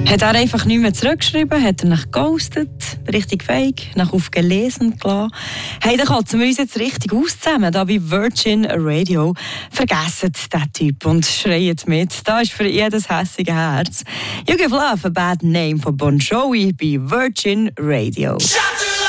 Hat er einfach nicht mehr zurückgeschrieben, hat er nach geghostet, richtig fake, nach aufgelesen gelassen. Hey, dann kotzen wir uns jetzt richtig aus zusammen, da bei Virgin Radio. Vergessen den Typ und schreien mit. Da ist für jedes hässige Herz You Give Love a Bad Name von Bon Jovi bei Virgin Radio.